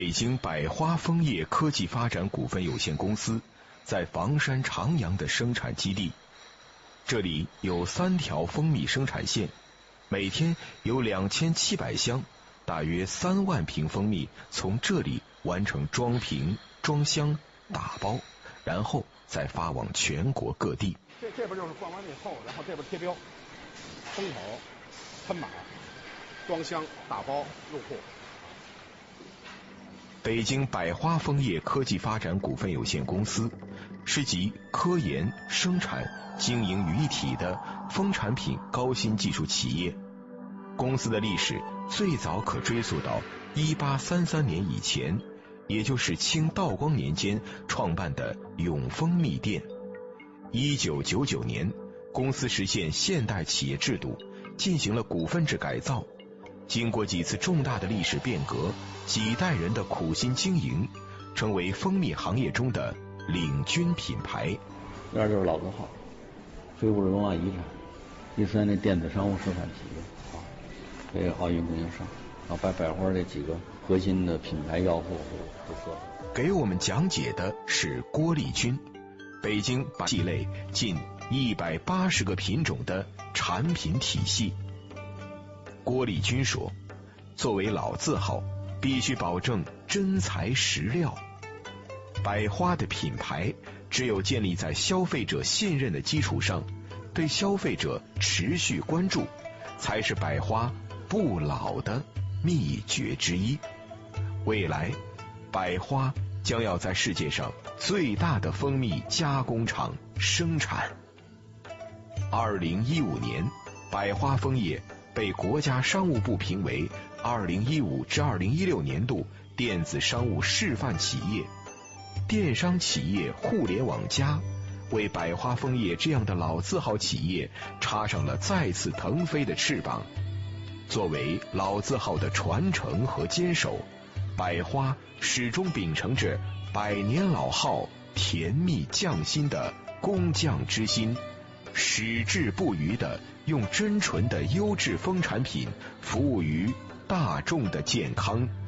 北京百花枫叶科技发展股份有限公司在房山长阳的生产基地，这里有3条蜂蜜生产线，每天有2700箱，大约3万瓶蜂蜜从这里完成装瓶、装箱、打包，然后再发往全国各地。 这边就是灌完以后，然后这边贴标，封口、喷码、装箱、打包入库。 北京百花枫叶科技发展股份有限公司是集科研、生产、经营于一体的蜂产品高新技术企业。公司的历史最早可追溯到1833年以前，也就是清道光年间创办的永丰蜜店。1999年，公司实现现代企业制度，进行了股份制改造。经过几次重大的历史变革，几代人的苦心经营，成为蜂蜜行业中的领军品牌。 这就是老字号，非物质文化遗产，第3类电子商务示范企业啊，这个奥运供应商，然后把百花这几个核心的品牌要素都说了。 给我们讲解的是郭丽君，北京系类近180个品种的产品体系。郭丽君说，作为老字号，必须保证真材实料。百花的品牌只有建立在消费者信任的基础上，对消费者持续关注，才是百花不老的秘诀之一。未来，百花将要在世界上最大的蜂蜜加工厂生产。2015年，百花枫叶被国家商务部评为2015至2016年度电子商务示范企业。电商企业互联网+为百花枫叶这样的老字号企业插上了再次腾飞的翅膀。作为老字号的传承和坚守，百花始终秉承着100年老号、甜蜜匠心的工匠之心，矢志不渝地用真纯的优质蜂产品服务于大众的健康。